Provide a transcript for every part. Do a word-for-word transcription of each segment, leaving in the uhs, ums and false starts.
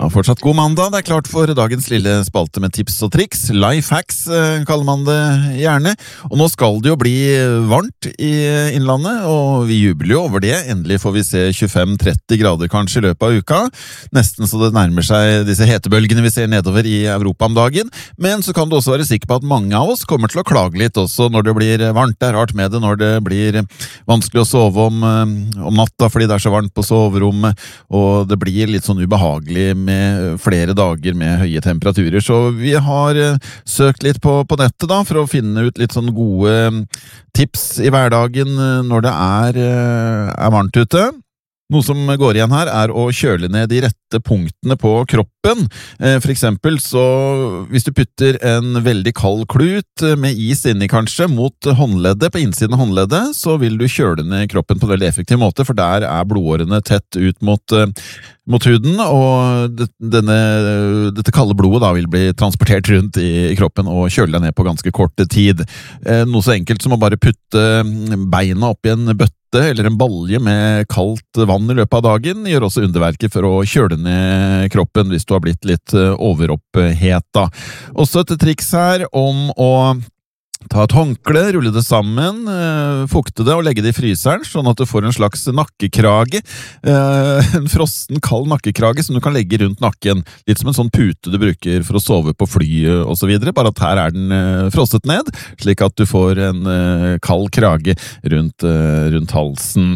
Ja, fortsatt god mandag. Det er klart for dagens lille spalte med tips og triks. Lifehacks eh, kaller man det gjerne. Og nå skal det jo bli varmt i innlandet, og vi jubler jo over det. Endelig får vi se tjuefem til tretti grader kanskje i løpet av uka. Nesten så det nærmer seg disse hetebølgene vi ser nedover i Europa om dagen. Men så kan du også være sikker på at mange av oss kommer til å klage litt også når det blir varmt. Det er rart med det når det blir vanskelig å sove om, om natta fordi det er så varmt på soverommet, og det blir litt sånn ubehagelig med flere dager med høye temperaturer. Så vi har søkt litt på, på nettet da, for å finne ut litt sånn gode tips i hverdagen når det er, er varmt ute. Noe som går igjen her er å kjøle ned de rette punktene på kroppen. For eksempel så hvis du putter en veldig kald klut med is inni kanskje mot håndleddet, på innsiden av håndleddet, så vil du kjøle ned kroppen på en veldig effektiv måte, for der er blodårene tett ut mot, mot huden, og denne, dette kalde blodet da vil bli transportert rundt i, i kroppen og kjøle deg ned på ganske kort tid. Noe så enkelt som å bare putte beina opp i en bøtte eller en balje med kaldt vann i løpet av dagen gjør også underverker for å kjøle ned kroppen hvis du har blitt litt overoppheta. Også et triks her om å ta et håndkle, rulle det sammen, fukte det og legge det i fryseren, sånn at du får en slags nakkekrage, en frossen, kald nakkekrage som du kan legge rundt nakken, litt som en sånn pute du bruker for å sove på flyet og så videre, bare at her er den frosset ned, slik at du får en kald krage rundt, rundt halsen.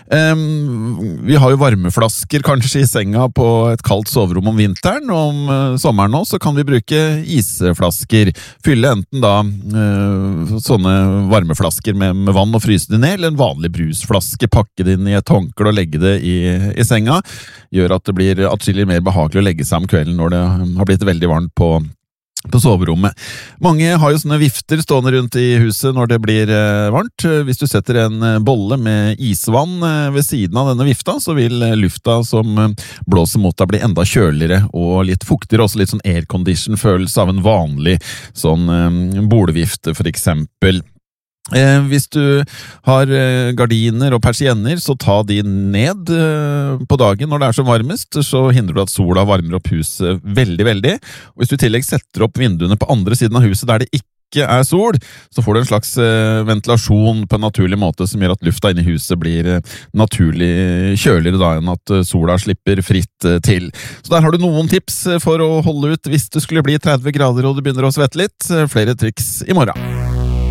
Vi har jo varmeflasker kanskje i senga på et kaldt soverom om vinteren, og om sommeren nå så kan vi bruke isflasker, fylle enten da sånne varmeflasker med, med vann og fryse det ned, eller en vanlig brusflaske, pakke det inn i et håndkle og legge det i, i senga, gjør at det blir atskillig mer behagelig å legge seg om kvelden når det har blitt veldig varmt på, på soverommet. Mange har jo sånne vifter stående rundt i huset når det blir varmt. Hvis du setter en bolle med isvann ved siden av denne vifta, så vil lufta som blåser mot deg bli enda kjøligere og litt fuktigere, også litt sånn aircondition-følelse av en vanlig sånn bolevifte for eksempel. Eh, hvis du har eh, gardiner og persienner, så ta de ned eh, på dagen når det er som varmest, så hindrer du at sola varmer opp huset veldig, veldig. Og hvis du i tillegg setter opp vinduene på andre siden av huset der det ikke er sol, så får du en slags eh, ventilasjon på en naturlig måte som gjør at lufta inne i huset blir eh, naturlig kjøligere da enn at eh, sola slipper fritt eh, til. Så der har du noen tips for å holde ut hvis det skulle bli tretti grader og du begynner å svette litt. Flere triks i morgen.